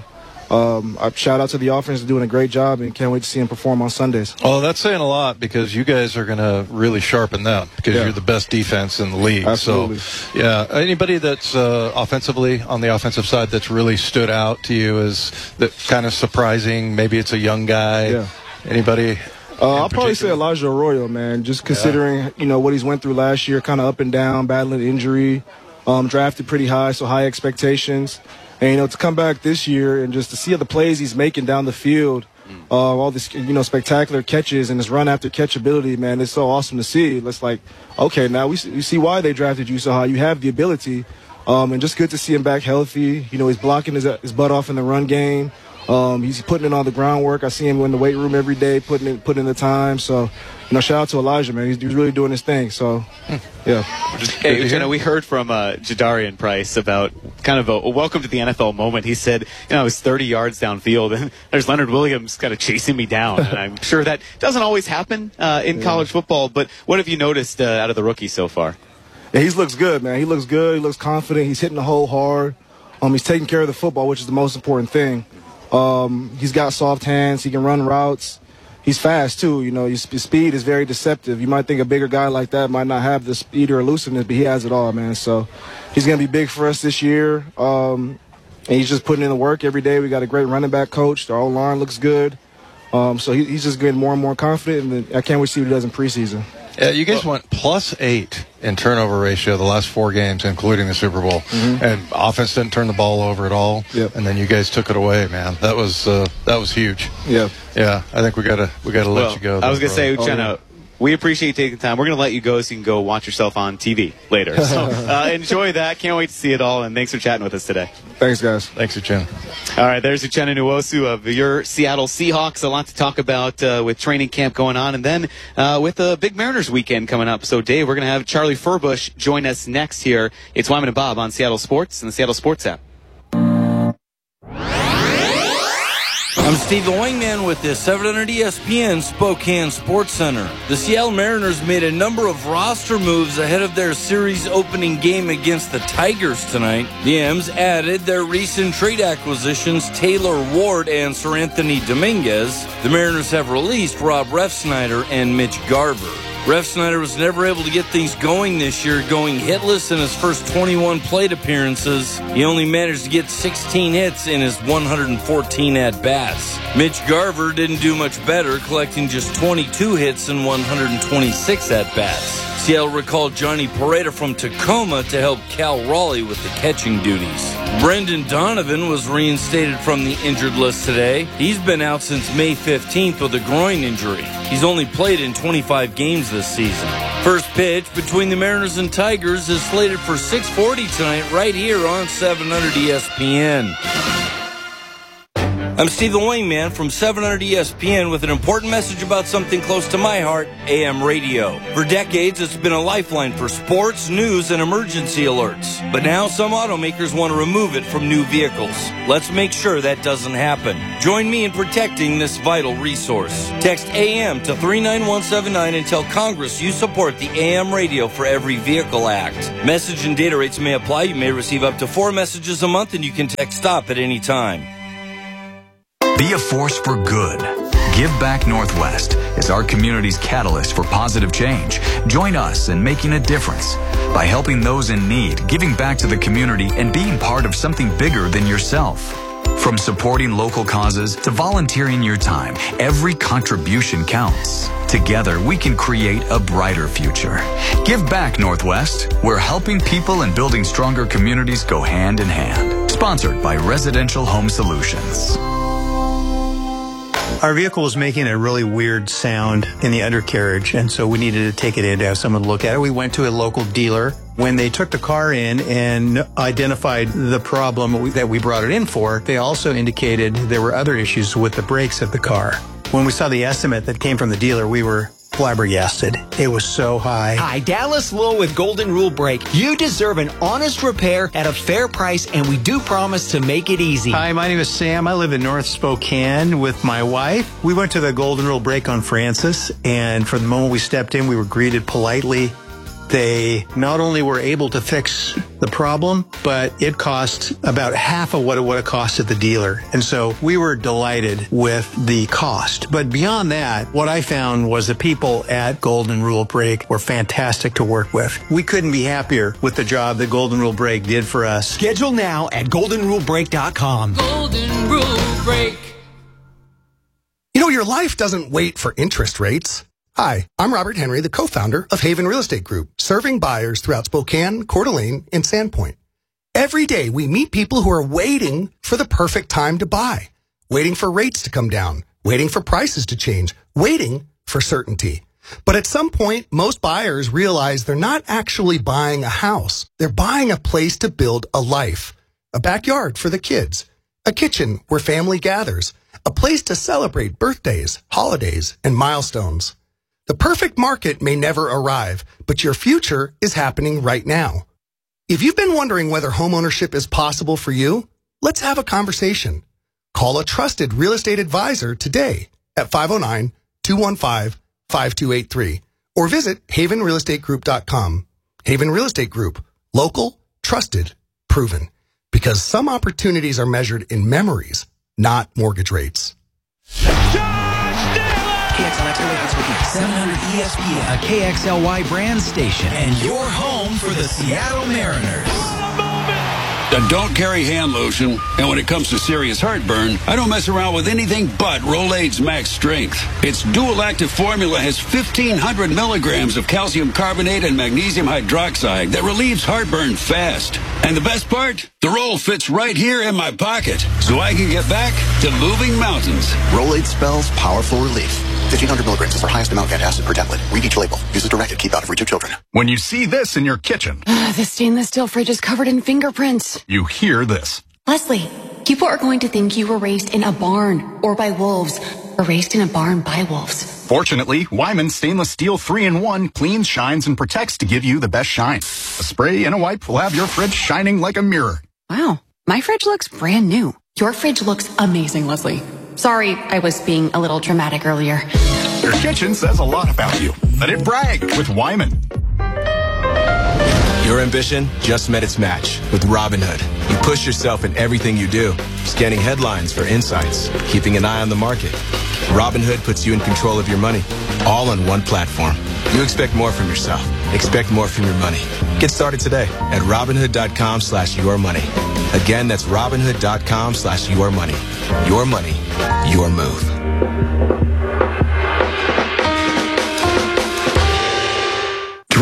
I shout out to the offense for doing a great job, and can't wait to see them perform on Sundays. Oh, that's saying a lot because you guys are going to really sharpen them because you're the best defense in the league. Absolutely. So, yeah, anybody that's offensively on the offensive side that's really stood out to you is that kind of surprising. Maybe it's a young guy. Yeah. Anybody? I'll probably say Elijah Arroyo, man, just considering, you know, what he's went through last year, kind of up and down, battling injury, drafted pretty high, so high expectations. And, you know, to come back this year and just to see the plays he's making down the field, all this, you know, spectacular catches and his run after catch ability, man, it's so awesome to see. It's like, okay, now we see why they drafted you so high. You have the ability, and just good to see him back healthy. You know, he's blocking his butt off in the run game. He's putting in all the groundwork. I see him in the weight room every day, putting in the time. So, you know, shout out to Elijah, man. He's really doing his thing. So, yeah. Hey, Uchenna, we heard from Jadarian Price about kind of a welcome to the NFL moment. He said, you know, I was 30 yards downfield, and there's Leonard Williams kind of chasing me down. And I'm sure that doesn't always happen in college football. But what have you noticed out of the rookie so far? Yeah, he looks good, man. He looks good. He looks confident. He's hitting the hole hard. He's taking care of the football, which is the most important thing. He's got soft hands. He can run routes. He's fast, too. You know, his speed is very deceptive. You might think a bigger guy like that might not have the speed or elusiveness, but he has it all, man. So he's going to be big for us this year. And he's just putting in the work every day. We got a great running back coach. Our O-line looks good. So he's just getting more and more confident, and I can't wait to see what he does in preseason. Yeah, you guys went +8 in turnover ratio the last 4 games, including the Super Bowl. And offense didn't turn the ball over at all. And then you guys took it away, man. That was huge. Yeah. Yeah, I think we gotta let you go. I was gonna say, Uchenna, we appreciate you taking time. We're gonna let you go so you can go watch yourself on TV later. So enjoy that. Can't wait to see it all. And thanks for chatting with us today. Thanks, guys. Thanks, Uchenna. All right, there's Uchenna Nwosu of your Seattle Seahawks. A lot to talk about with training camp going on, and then with the big Mariners weekend coming up. So, Dave, we're going to have Charlie Furbush join us next here. It's Wyman and Bob on Seattle Sports and the Seattle Sports app. I'm Steve the Wingman with the 700 ESPN Spokane Sports Center. The Seattle Mariners made a number of roster moves ahead of their series opening game against the Tigers tonight. The M's added their recent trade acquisitions Taylor Ward and Sir Anthony Dominguez. The Mariners have released Rob Refsnyder and Mitch Garver. Refsnyder was never able to get things going this year, going hitless in his first 21 plate appearances. He only managed to get 16 hits in his 114 at-bats. Mitch Garver didn't do much better, collecting just 22 hits in 126 at-bats. Seattle recalled Johnny Pereda from Tacoma to help Cal Raleigh with the catching duties. Brendan Donovan was reinstated from the injured list today. He's been out since May 15th with a groin injury. He's only played in 25 games this season. First pitch between the Mariners and Tigers is slated for 6:40 tonight right here on 700 ESPN. I'm Steve the Wingman from 700 ESPN with an important message about something close to my heart, AM radio. For decades, it's been a lifeline for sports, news, and emergency alerts. But now some automakers want to remove it from new vehicles. Let's make sure that doesn't happen. Join me in protecting this vital resource. Text AM to 39179 and tell Congress you support the AM Radio for Every Vehicle Act. Message and data rates may apply. You may receive up to 4 messages a month, and you can text STOP at any time. Be a force for good. Give Back Northwest is our community's catalyst for positive change. Join us in making a difference by helping those in need, giving back to the community, and being part of something bigger than yourself. From supporting local causes to volunteering your time, every contribution counts. Together, we can create a brighter future. Give Back Northwest, where helping people and building stronger communities go hand in hand. Sponsored by Residential Home Solutions. Our vehicle was making a really weird sound in the undercarriage, and so we needed to take it in to have someone look at it. We went to a local dealer. When they took the car in and identified the problem that we brought it in for, they also indicated there were other issues with the brakes of the car. When we saw the estimate that came from the dealer, we were flabbergasted. It was so high. Hi, Dallas Lowe with Golden Rule Brake. You deserve an honest repair at a fair price, and we do promise to make it easy. Hi, my name is Sam. I live in North Spokane with my wife. We went to the Golden Rule Brake on Francis, and from the moment we stepped in, we were greeted politely. They not only were able to fix the problem, but it cost about half of what it would have cost at the dealer. And so we were delighted with the cost. But beyond that, what I found was the people at Golden Rule Brake were fantastic to work with. We couldn't be happier with the job that Golden Rule Brake did for us. Schedule now at goldenrulebrake.com. Golden Rule Brake. You know, your life doesn't wait for interest rates. Hi, I'm Robert Henry, the co-founder of Haven Real Estate Group, serving buyers throughout Spokane, Coeur d'Alene, and Sandpoint. Every day, we meet people who are waiting for the perfect time to buy, waiting for rates to come down, waiting for prices to change, waiting for certainty. But at some point, most buyers realize they're not actually buying a house. They're buying a place to build a life, a backyard for the kids, a kitchen where family gathers, a place to celebrate birthdays, holidays, and milestones. The perfect market may never arrive, but your future is happening right now. If you've been wondering whether homeownership is possible for you, let's have a conversation. Call a trusted real estate advisor today at 509-215-5283 or visit havenrealestategroup.com. Haven Real Estate Group. Local, trusted, proven. Because some opportunities are measured in memories, not mortgage rates. KXLX 700 ESPN, a KXLY brand station, and your home for the Seattle Mariners. I don't carry hand lotion, and when it comes to serious heartburn, I don't mess around with anything but Rolaids Max Strength. Its dual-active formula has 1,500 milligrams of calcium carbonate and magnesium hydroxide that relieves heartburn fast. And the best part? The roll fits right here in my pocket, so I can get back to moving mountains. Rolaids spells powerful relief. 1,500 milligrams is our highest amount of antacid per tablet. Read each label. Use as directed. Keep out of reach of children. When you see this in your kitchen, the stainless steel fridge is covered in fingerprints. You hear this. Leslie, people are going to think you were raised in a barn or by wolves, or raised in a barn by wolves. Fortunately, Wyman Stainless Steel 3-in-1 cleans, shines, and protects to give you the best shine. A spray and a wipe will have your fridge shining like a mirror. Wow, my fridge looks brand new. Your fridge looks amazing, Leslie. Sorry, I was being a little dramatic earlier. Your kitchen says a lot about you. Let it brag with Wyman. Your ambition just met its match with Robinhood. You push yourself in everything you do, scanning headlines for insights, keeping an eye on the market. Robinhood puts you in control of your money, all on one platform. You expect more from yourself. Expect more from your money. Get started today at Robinhood.com/yourmoney. Again, that's Robinhood.com/yourmoney. Your money, your move.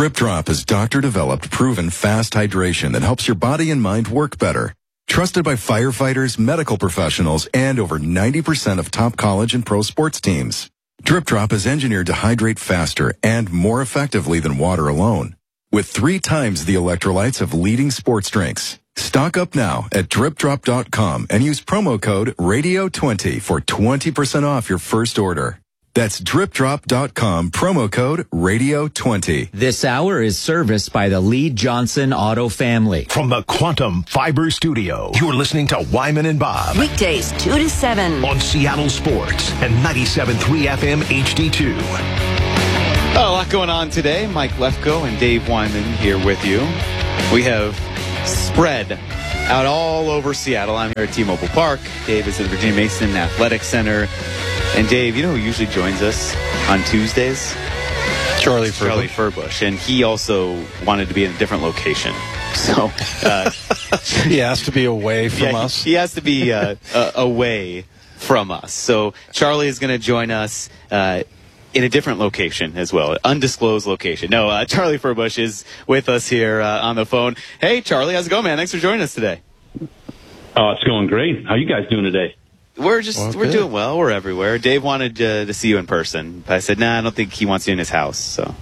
Drip Drop is doctor-developed, proven fast hydration that helps your body and mind work better. Trusted by firefighters, medical professionals, and over 90% of top college and pro sports teams. Drip Drop is engineered to hydrate faster and more effectively than water alone, with 3 times the electrolytes of leading sports drinks. Stock up now at dripdrop.com and use promo code RADIO20 for 20% off your first order. That's dripdrop.com, promo code RADIO20. This hour is serviced by the Lee Johnson Auto family. From the Quantum Fiber Studio, you're listening to Wyman and Bob. Weekdays 2 to 7. On Seattle Sports and 97.3 FM HD2. Oh, a lot going on today. Mike Lefko and Dave Wyman here with you. We have spread out all over Seattle. I'm here at T-Mobile Park. Dave is at the Virginia Mason Athletic Center. And Dave, you know who usually joins us on Tuesdays? Charlie Furbush. And he also wanted to be in a different location. So he has to be away from us. He has to be away from us. So Charlie is going to join us in a different location as well, undisclosed location. No, Charlie Furbush is with us here on the phone. Hey, Charlie, how's it going, man? Thanks for joining us today. Oh, it's going great. How are you guys doing today? We're doing well. We're everywhere. Dave wanted to see you in person, but I said, I don't think he wants you in his house. So,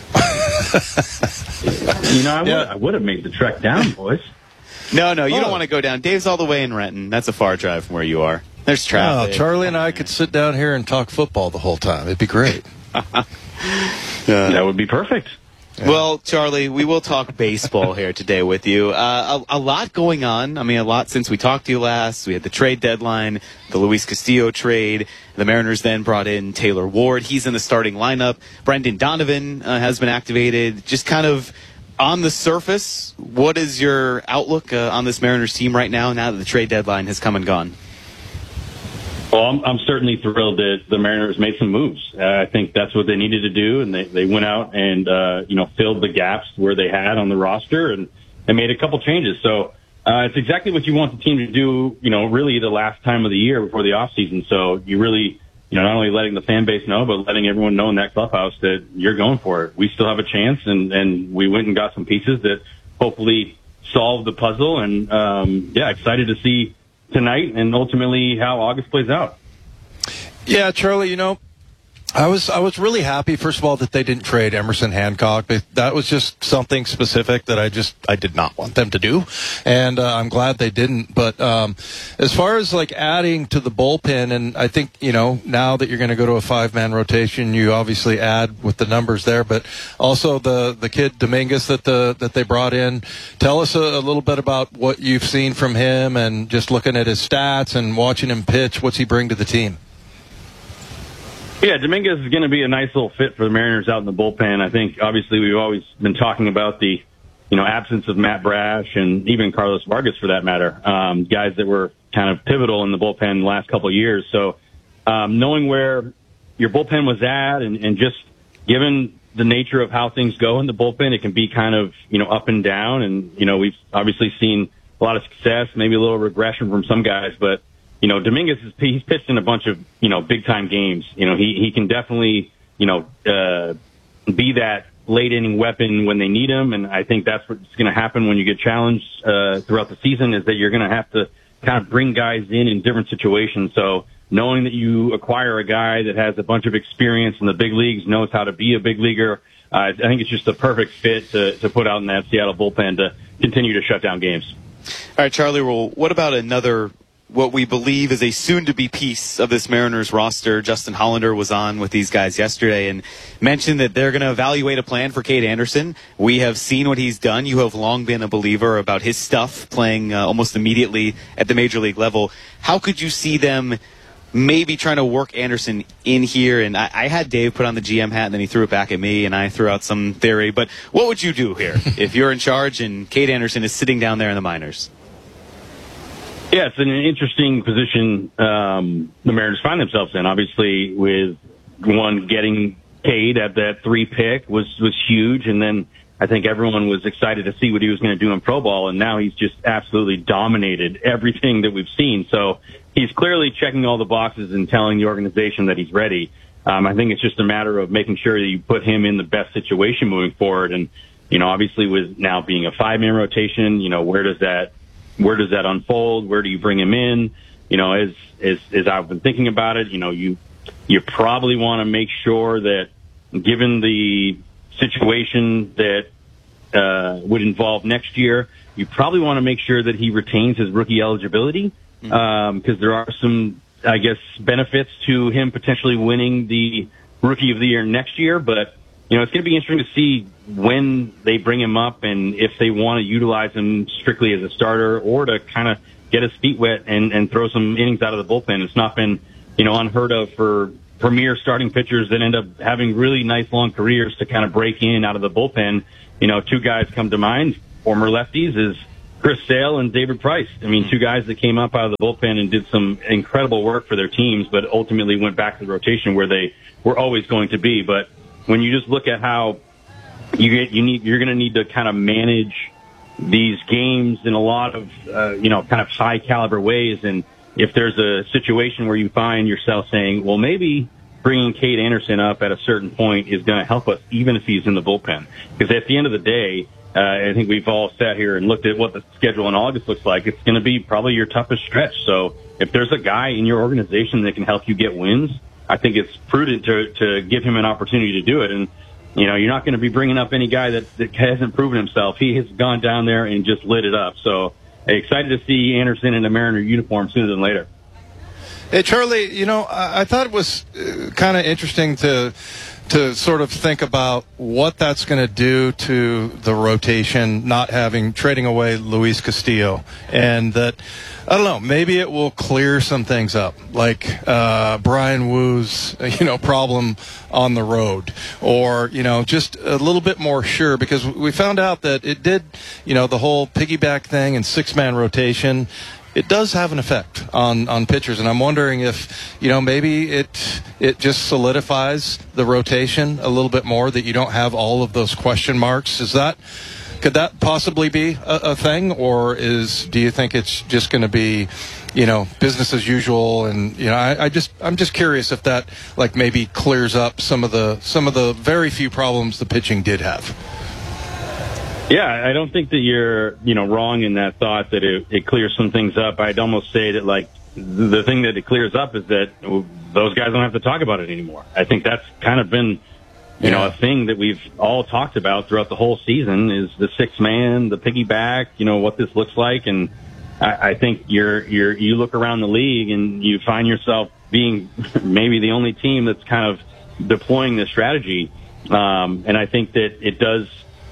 I would have made the trek down, boys. No, you don't want to go down. Dave's all the way in Renton. That's a far drive from where you are. There's traffic. No, Charlie and I could sit down here and talk football the whole time. It'd be great. That would be perfect. Yeah. Well, Charlie, we will talk baseball here today with you. A lot going on. I mean, a lot since we talked to you last. We had the trade deadline, the Luis Castillo trade. The Mariners then brought in Taylor Ward. He's in the starting lineup. Brendan Donovan has been activated. Just kind of on the surface, what is your outlook on this Mariners team right now that the trade deadline has come and gone? Well, I'm certainly thrilled that the Mariners made some moves. I think that's what they needed to do, and they went out and filled the gaps where they had on the roster, and they made a couple changes. So it's exactly what you want the team to do, really the last time of the year before the off season. So you really, not only letting the fan base know, but letting everyone know in that clubhouse that you're going for it. We still have a chance, and we went and got some pieces that hopefully solve the puzzle. And excited to see tonight and ultimately how August plays out. Yeah, Charlie, I was really happy, first of all, that they didn't trade Emerson Hancock. That was just something specific that I did not want them to do, and I'm glad they didn't. But as far as adding to the bullpen, and I think now that you're going to go to a 5-man rotation, you obviously add with the numbers there, but also the kid Dominguez that they brought in. Tell us a little bit about what you've seen from him, and just looking at his stats and watching him pitch. What's he bring to the team? Yeah, Dominguez is going to be a nice little fit for the Mariners out in the bullpen. I think, obviously, we've always been talking about the, absence of Matt Brash and even Carlos Vargas, for that matter, guys that were kind of pivotal in the bullpen the last couple of years. So knowing where your bullpen was at and just given the nature of how things go in the bullpen, it can be kind of, up and down. And, we've obviously seen a lot of success, maybe a little regression from some guys, but Dominguez he's pitched in a bunch of, big time games. He can definitely, be that late inning weapon when they need him. And I think that's what's going to happen when you get challenged, throughout the season, is that you're going to have to kind of bring guys in different situations. So knowing that you acquire a guy that has a bunch of experience in the big leagues, knows how to be a big leaguer, I think it's just a perfect fit to put out in that Seattle bullpen to continue to shut down games. All right, Charlie, well, what about another what we believe is a soon-to-be piece of this Mariners roster? Justin Hollander was on with these guys yesterday and mentioned that they're going to evaluate a plan for Cade Anderson. We have seen what he's done. You have long been a believer about his stuff, playing almost immediately at the major league level. How could you see them maybe trying to work Anderson in here? And I had Dave put on the GM hat, and then he threw it back at me, and I threw out some theory. But what would you do here if you're in charge and Cade Anderson is sitting down there in the minors? Yeah, it's an interesting position the Mariners find themselves in. Obviously, with one getting Cade at that 3 pick was huge, and then I think everyone was excited to see what he was going to do in pro ball, and now he's just absolutely dominated everything that we've seen. So he's clearly checking all the boxes and telling the organization that he's ready. I think it's just a matter of making sure that you put him in the best situation moving forward. And, obviously with now being a 5-man rotation, where does that unfold? Where do you bring him in? As I've been thinking about it, you probably want to make sure that given the situation that would involve next year, you probably want to make sure that he retains his rookie eligibility, because there are some, I guess, benefits to him potentially winning the Rookie of the Year next year. But, it's going to be interesting to see when they bring him up and if they want to utilize him strictly as a starter or to kind of get his feet wet and throw some innings out of the bullpen. It's not been, unheard of for premier starting pitchers that end up having really nice long careers to kind of break in out of the bullpen. Two guys come to mind, former lefties, is Chris Sale and David Price. I mean, two guys that came up out of the bullpen and did some incredible work for their teams, but ultimately went back to the rotation where they were always going to be. But when you just look at how you're going to need to kind of manage these games in a lot of, kind of high caliber ways. And if there's a situation where you find yourself saying, well, maybe bringing Cade Anderson up at a certain point is going to help us, even if he's in the bullpen. Because at the end of the day, I think we've all sat here and looked at what the schedule in August looks like. It's going to be probably your toughest stretch. So if there's a guy in your organization that can help you get wins, I think it's prudent to give him an opportunity to do it. And, you're not going to be bringing up any guy that hasn't proven himself. He has gone down there and just lit it up. So excited to see Anderson in a Mariner uniform sooner than later. Hey, Charlie, I thought it was kind of interesting to sort of think about what that's going to do to the rotation, trading away Luis Castillo. And that, I don't know, maybe it will clear some things up, like Brian Woo's, problem on the road, or, just a little bit more sure, because we found out that it did, the whole piggyback thing and 6-man rotation, it does have an effect on pitchers, and I'm wondering if, maybe it just solidifies the rotation a little bit more, that you don't have all of those question marks. Could that possibly be a thing, or do you think it's just going to be, business as usual? And I'm just curious if that maybe clears up some of the very few problems the pitching did have. Yeah, I don't think that you're, wrong in that thought that it clears some things up. I'd almost say that, the thing that it clears up is that those guys don't have to talk about it anymore. I think that's kind of been, a thing that we've all talked about throughout the whole season, is the 6-man, the piggyback, what this looks like. And I think you look around the league and you find yourself being maybe the only team that's kind of deploying this strategy. And I think that it does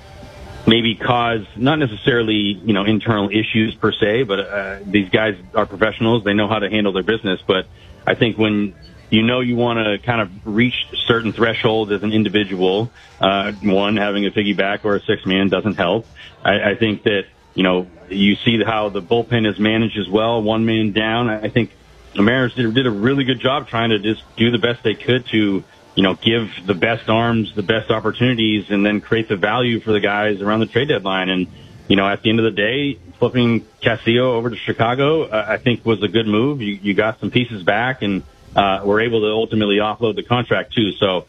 maybe cause not necessarily, internal issues per se, but these guys are professionals. They know how to handle their business. But I think when you want to kind of reach certain thresholds as an individual, having a piggyback or a 6-man doesn't help. I think that, you see how the bullpen is managed as well, 1 man down. I think the Mariners did a really good job trying to just do the best they could to, give the best arms, the best opportunities, and then create the value for the guys around the trade deadline. And, at the end of the day, flipping Castillo over to Chicago, I think was a good move. You got some pieces back and were able to ultimately offload the contract too. So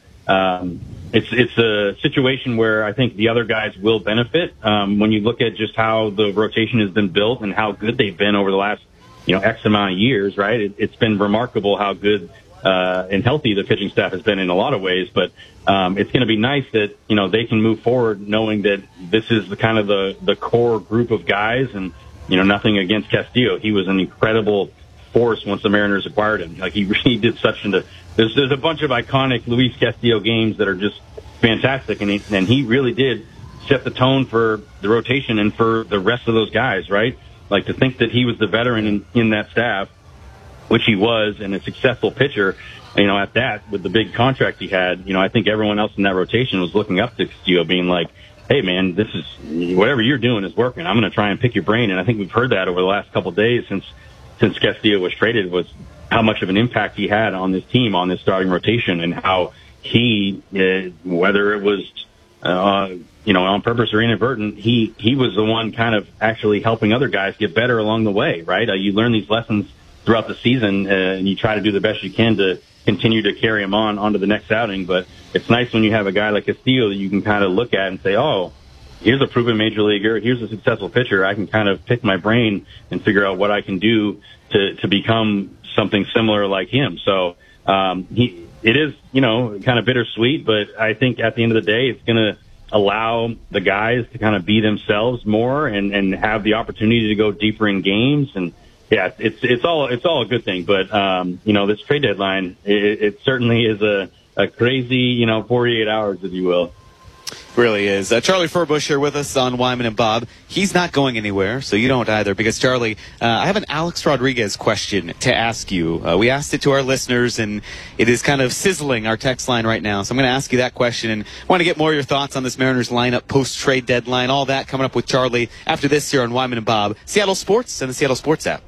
it's a situation where I think the other guys will benefit. When you look at just how the rotation has been built and how good they've been over the last, X amount of years, right? It's been remarkable how good and healthy the pitching staff has been in a lot of ways, but it's going to be nice that they can move forward knowing that this is the kind of the core group of guys. And nothing against Castillo, he was an incredible force once the Mariners acquired him. He really did there's a bunch of iconic Luis Castillo games that are just fantastic, and he really did set the tone for the rotation and for the rest of those guys, right? To think that he was the veteran in that staff, which he was, and a successful pitcher, at that, with the big contract he had, I think everyone else in that rotation was looking up to Castillo, being like, hey, man, this is, whatever you're doing is working. I'm going to try and pick your brain. And I think we've heard that over the last couple of days since Castillo was traded, was how much of an impact he had on this team, on this starting rotation, and how he, whether it was, on purpose or inadvertent, he was the one kind of actually helping other guys get better along the way, right? You learn these lessons throughout the season, and you try to do the best you can to continue to carry him onto the next outing. But it's nice when you have a guy like Castillo that you can kind of look at and say, oh, here's a proven major leaguer. Here's a successful pitcher. I can kind of pick my brain and figure out what I can do to become something similar like him. So it is, kind of bittersweet, but I think at the end of the day, it's going to allow the guys to kind of be themselves more and have the opportunity to go deeper in games. And yeah, it's all a good thing. But, this trade deadline, it certainly is a crazy, 48 hours, if you will. Really is. Charlie Furbush here with us on Wyman and Bob. He's not going anywhere, so you don't either, because, Charlie, I have an Alex Rodriguez question to ask you. We asked it to our listeners, and it is kind of sizzling our text line right now. So I'm going to ask you that question, and I want to get more of your thoughts on this Mariners lineup, post-trade deadline, all that coming up with Charlie after this here on Wyman and Bob. Seattle Sports and the Seattle Sports app.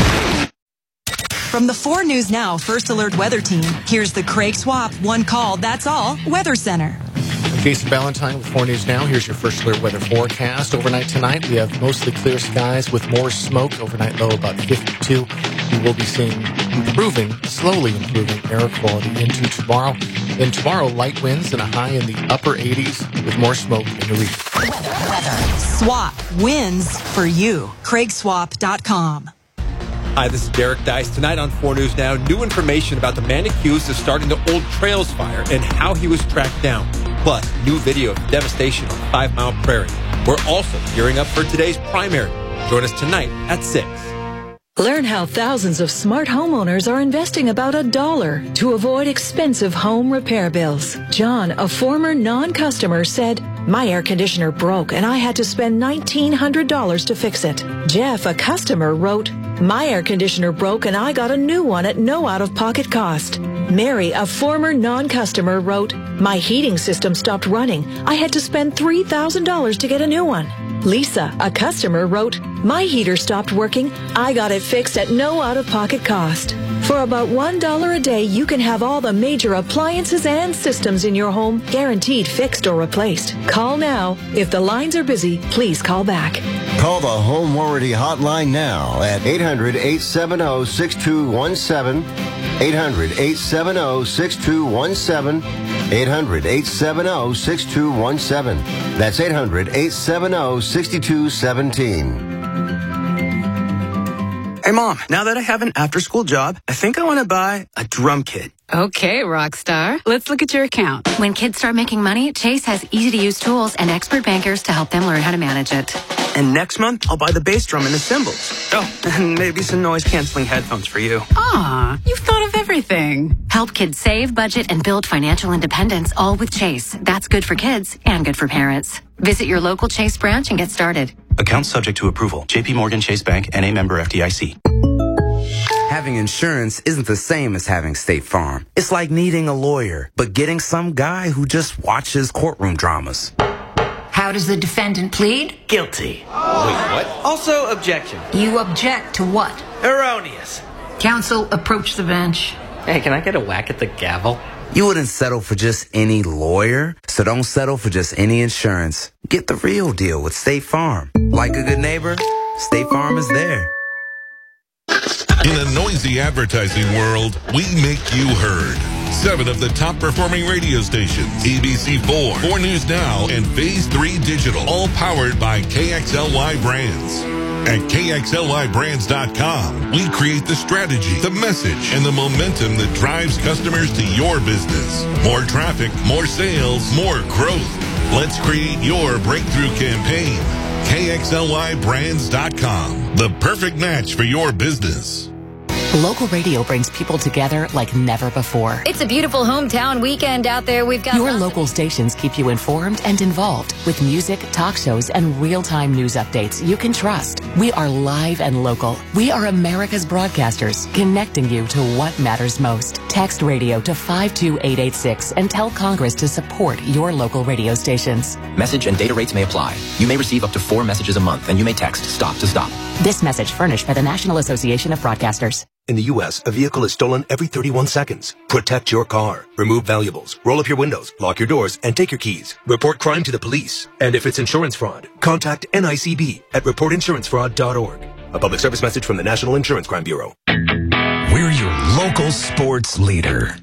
From the 4 News Now First Alert Weather Team, here's the Craig Swap One Call, That's All Weather Center. Jason Ballantyne with 4 News Now. Here's your First Alert weather forecast. Overnight tonight, we have mostly clear skies with more smoke. Overnight low about 52. We will be seeing slowly improving air quality into tomorrow. Then tomorrow, light winds and a high in the upper 80s with more smoke in the region. Weather. Swap wins for you. CraigSwap.com. Hi, this is Derek Dice. Tonight on 4 News Now, new information about the man accused of starting the Old Trails fire and how he was tracked down. Plus, new video of the devastation on 5 Mile Prairie. We're also gearing up for today's primary. Join us tonight at 6. Learn how thousands of smart homeowners are investing about $1 to avoid expensive home repair bills. John, a former non-customer, said, "My air conditioner broke and I had to spend $1,900 to fix it." Jeff, a customer, wrote, "My air conditioner broke and I got a new one at no out-of-pocket cost." Mary, a former non-customer, wrote, "My heating system stopped running. I had to spend $3,000 to get a new one." Lisa, a customer, wrote, "My heater stopped working. I got it fixed at no out-of-pocket cost." For about $1 a day, you can have all the major appliances and systems in your home guaranteed fixed or replaced. Call now. If the lines are busy, please call back. Call the Home Warranty Hotline now at 800-870-6217, 800-870-6217, 800-870-6217. That's 800-870-6217. Hey, Mom, now that I have an after-school job, I think I want to buy a drum kit. Okay, Rockstar. Let's look at your account. When kids start making money, Chase has easy-to-use tools and expert bankers to help them learn how to manage it. And next month, I'll buy the bass drum and the cymbals. Oh, and maybe some noise-canceling headphones for you. Aw, you've thought of everything. Help kids save, budget, and build financial independence, all with Chase. That's good for kids and good for parents. Visit your local Chase branch and get started. Account subject to approval. J.P. Morgan Chase Bank, N.A. member FDIC. Having insurance isn't the same as having State Farm. It's like needing a lawyer, but getting some guy who just watches courtroom dramas. How does the defendant plead? Guilty. Wait, what? Also, objection. You object to what? Erroneous. Counsel, approach the bench. Hey, can I get a whack at the gavel? You wouldn't settle for just any lawyer, so don't settle for just any insurance. Get the real deal with State Farm. Like a good neighbor, State Farm is there. In a noisy advertising world, we make you heard. 7 of the top performing radio stations, ABC4, 4 News Now, and Phase 3 Digital, all powered by KXLY Brands. At KXLYBrands.com, we create the strategy, the message, and the momentum that drives customers to your business. More traffic, more sales, more growth. Let's create your breakthrough campaign. KXLYBrands.com, the perfect match for your business. Local radio brings people together like never before. It's a beautiful hometown weekend out there. We've got your local stations keep you informed and involved with music, talk shows, and real-time news updates you can trust. We are live and local. We are America's broadcasters, connecting you to what matters most. Text radio to 52886 and tell Congress to support your local radio stations. Message and data rates may apply. You may receive up to 4 messages a month, and you may text STOP to STOP. This message furnished by the National Association of Broadcasters. In the U.S., a vehicle is stolen every 31 seconds. Protect your car. Remove valuables. Roll up your windows. Lock your doors. And take your keys. Report crime to the police. And if it's insurance fraud, contact NICB at reportinsurancefraud.org. A public service message from the National Insurance Crime Bureau. We're your local sports leader.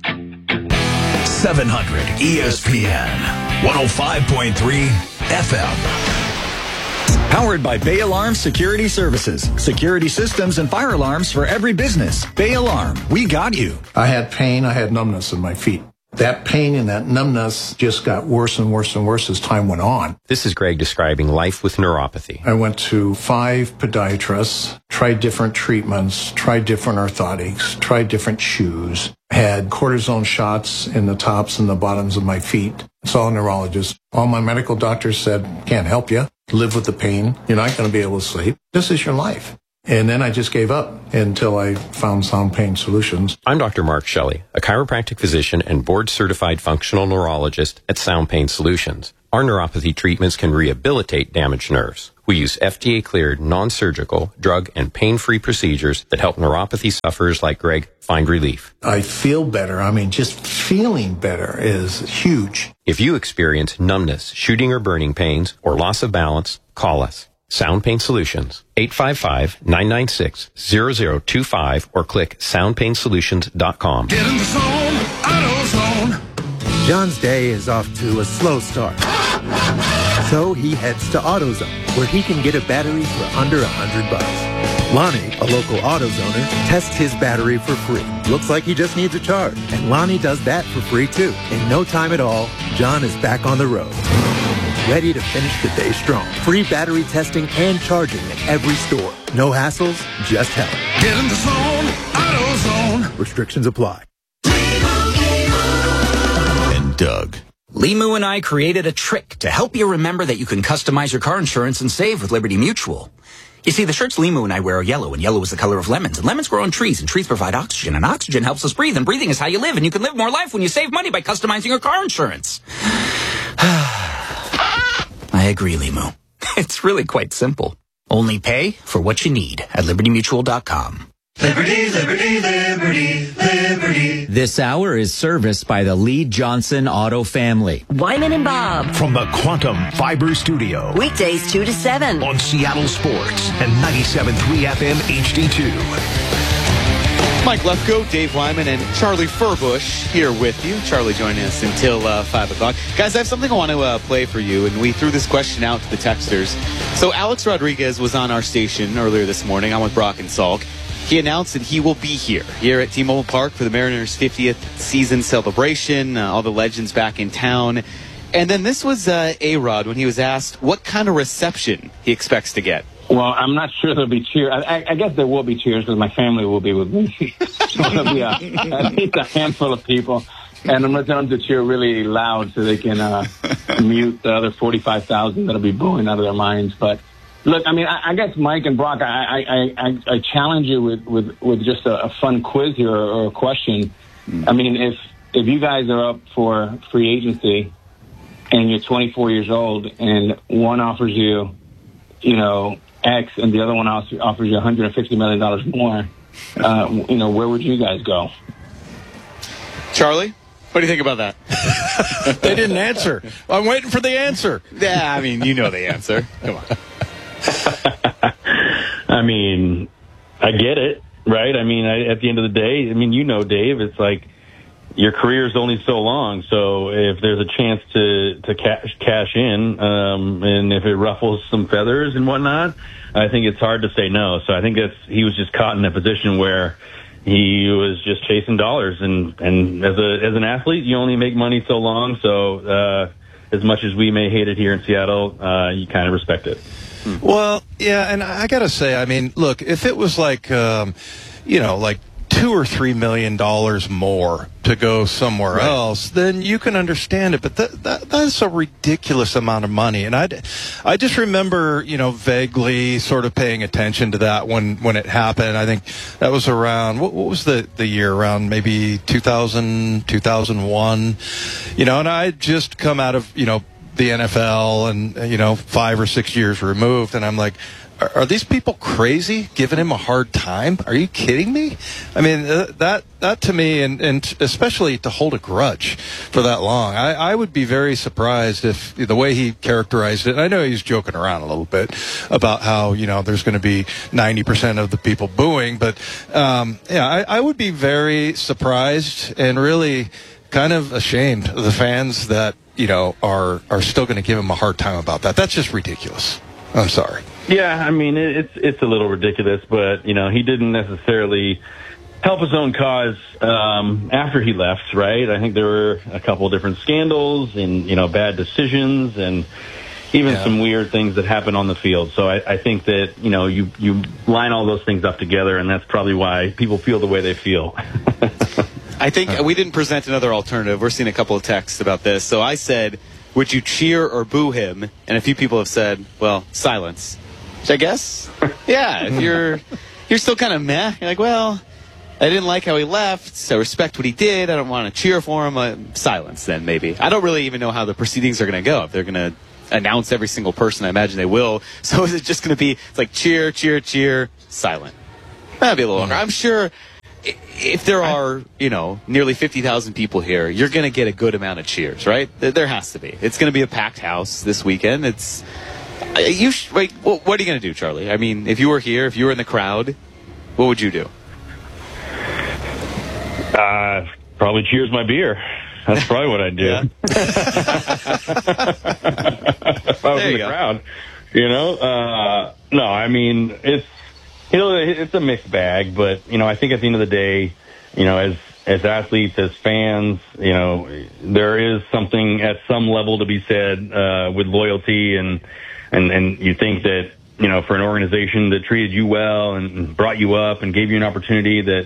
700 ESPN, 105.3 FM. Powered by Bay Alarm Security Services. Security systems and fire alarms for every business. Bay Alarm, we got you. I had pain, I had numbness in my feet. That pain and that numbness just got worse and worse and worse as time went on. This is Greg describing life with neuropathy. I went to 5 podiatrists, tried different treatments, tried different orthotics, tried different shoes, had cortisone shots in the tops and the bottoms of my feet. Saw a neurologist. All my medical doctors said, can't help you. Live with the pain. You're not going to be able to sleep. This is your life. And then I just gave up until I found Sound Pain Solutions. I'm Dr. Mark Shelley, a chiropractic physician and board-certified functional neurologist at Sound Pain Solutions. Our neuropathy treatments can rehabilitate damaged nerves. We use FDA-cleared, non-surgical, drug, and pain-free procedures that help neuropathy sufferers like Greg find relief. I feel better. I mean, just feeling better is huge. If you experience numbness, shooting or burning pains, or loss of balance, call us. Sound Pain Solutions, 855-996-0025, or click soundpainsolutions.com. Get in the zone, AutoZone. John's day is off to a slow start. So he heads to AutoZone, where he can get a battery for under $100. Lonnie, a local AutoZoner, tests his battery for free. Looks like he just needs a charge. And Lonnie does that for free, too. In no time at all, John is back on the road. Ready to finish the day strong. Free battery testing and charging at every store. No hassles, just help. Get in the zone, AutoZone. Restrictions apply. And Doug. Limu and I created a trick to help you remember that you can customize your car insurance and save with Liberty Mutual. You see, the shirts Limu and I wear are yellow, and yellow is the color of lemons. And lemons grow on trees, and trees provide oxygen, and oxygen helps us breathe, and breathing is how you live, and you can live more life when you save money by customizing your car insurance. I agree, Limu. It's really quite simple. Only pay for what you need at libertymutual.com. Liberty, liberty, liberty, liberty. This hour is serviced by the Lee Johnson Auto family. Wyman and Bob. From the Quantum Fiber Studio. Weekdays 2 to 7. On Seattle Sports and 97.3 FM HD2. Mike Lefko, Dave Wyman, and Charlie Furbush here with you. Charlie joining us until 5 o'clock. Guys, I have something I want to play for you, and we threw this question out to the texters. So Alex Rodriguez was on our station earlier this morning. I'm with Brock and Salk. He announced that he will be here at T-Mobile Park for the Mariners' 50th season celebration, all the legends back in town. And then this was A-Rod when he was asked what kind of reception he expects to get. Well, I'm not sure there'll be cheers. I guess there will be cheers because my family will be with me. So there'll be at least a handful of people. And I'm going to tell them to cheer really loud so they can mute the other 45,000 that'll be booing out of their minds. But look, I mean, I guess Mike and Brock, I challenge you with just a fun quiz here or a question. I mean, if you guys are up for free agency and you're 24 years old and one offers you, X and the other one offers you $150 million more, where would you guys go? Charlie, what do you think about that? They didn't answer. I'm waiting for the answer. Yeah, I mean, you know the answer. Come on. I mean, I get it, right? I mean, at the end of the day, I mean, Dave, it's like your career is only so long. So if there's a chance to cash in, and if it ruffles some feathers and whatnot, I think it's hard to say no. So I think he was just caught in a position where he was just chasing dollars. And as an athlete, you only make money so long. So as much as we may hate it here in Seattle, you kind of respect it. Well, yeah, and I got to say, I mean, look, if it was like, like $2 or $3 million more to go somewhere else, then you can understand it. But that's a ridiculous amount of money. And I just remember, vaguely sort of paying attention to that when it happened. I think that was around, what was the year? Around maybe 2000, 2001. And I had just come out of, the NFL and, 5 or 6 years removed. And I'm like, are these people crazy giving him a hard time? Are you kidding me? I mean, that to me, and especially to hold a grudge for that long, I would be very surprised if the way he characterized it, and I know he's joking around a little bit about how, there's going to be 90% of the people booing, but I would be very surprised and really kind of ashamed of the fans that, are still going to give him a hard time about that. That's just ridiculous. I'm sorry. Yeah, I mean, it's a little ridiculous, but, he didn't necessarily help his own cause after he left, right? I think there were a couple of different scandals and, bad decisions and even some weird things that happen on the field. So I think that, you line all those things up together, and that's probably why people feel the way they feel. I think we didn't present another alternative. We're seeing a couple of texts about this. So I said, would you cheer or boo him? And a few people have said, well, silence. Which I guess, if you're still kind of meh. You're like, well, I didn't like how he left. I respect what he did. I don't want to cheer for him. Silence, then, maybe. I don't really even know how the proceedings are going to go. If they're going to announce every single person, I imagine they will. So is it just going to be like cheer, cheer, cheer, silent? That'd be a little longer. I'm sure if there are, nearly 50,000 people here, you're going to get a good amount of cheers, right? There has to be. It's going to be a packed house this weekend. What are you going to do, Charlie? I mean, if you were here, if you were in the crowd, what would you do? Probably cheers my beer. That's probably what I'd do. Yeah. If I was in the crowd, no, I mean, it's a mixed bag, but, I think at the end of the day, as athletes, as fans, there is something at some level to be said with loyalty, and you think that, for an organization that treated you well and brought you up and gave you an opportunity, that